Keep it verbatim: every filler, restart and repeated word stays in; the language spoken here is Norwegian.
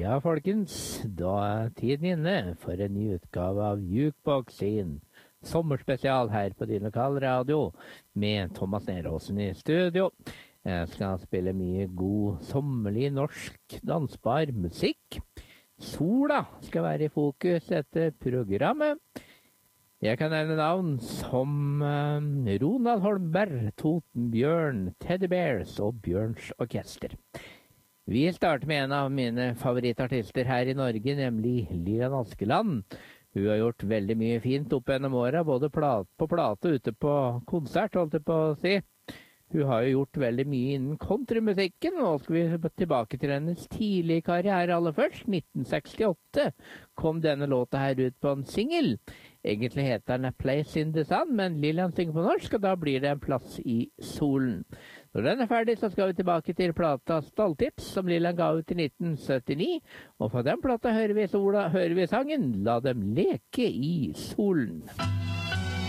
Ja, folkens, da er tiden inne for en ny utgave av Jukebox sin sommerspesial her på din lokalradio med Thomas Neråsen i studio. Jeg skal spille mye god sommerlig norsk dansbar musikk. Sola skal være i fokus etter programmet. Jeg kan nevne navn som uh, Ronald Holmberg, Totenbjørn, Teddy Bears og Bjørns Orkester. Vi starter med en av mine favorittartister her i Norge, nemlig Lillian Askeland. Hun har gjort veldig mye fint opp gjennom året, både plat, på plate og ute på konsert, holdt jeg på å si. Hun har jo gjort veldig mye innen countrymusikken, og nå skal vi tilbake til hennes tidlige karriere aller først. nitten sekstiåtte kom denne låta her ut på en single. Egentlig heter den A Place in the Sun, men Lillian synger på norsk, og da blir det en plass i solen. Når den er ferdig, så skal vi tilbake til plata Stalltips, som Lillian ga ut i nitten syttini. Og fra den plata hører vi, sola, hører vi sangen La dem leke i solen.